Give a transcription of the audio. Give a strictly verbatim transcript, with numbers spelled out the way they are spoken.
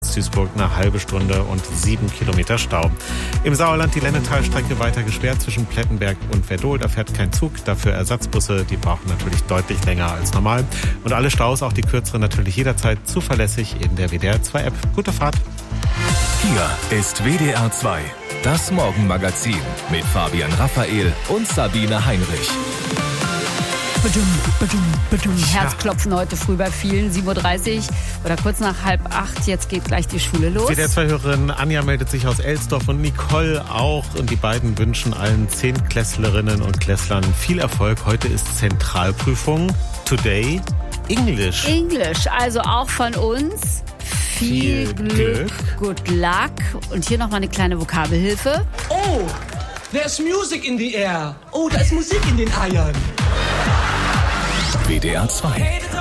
Duisburg eine halbe Stunde und sieben Kilometer Stau. Im Sauerland die Lennetalstrecke weiter gesperrt zwischen Plettenberg und Werdohl. Da fährt kein Zug, dafür Ersatzbusse. Die brauchen natürlich deutlich länger als normal. Und alle Staus, auch die kürzeren, natürlich jederzeit zuverlässig in der W D R zwei App. Gute Fahrt. Hier ist W D R zwei, das Morgenmagazin mit Fabian Raphael und Sabine Heinrich. Badum, badum, badum. Herzklopfen heute früh bei vielen, sieben Uhr dreißig oder kurz nach halb acht. Jetzt geht gleich die Schule los. W D R zwei-Hörerin Anja meldet sich aus Elsdorf und Nicole auch. Und die beiden wünschen allen Zehntklässlerinnen und Klässlern viel Erfolg. Heute ist Zentralprüfung. Today English. Englisch, also auch von uns. Viel, viel Glück, Glück, good luck. Und hier nochmal eine kleine Vokabelhilfe. Oh, there's music in the air. Oh, da ist Musik in den Eiern. W D R zwei.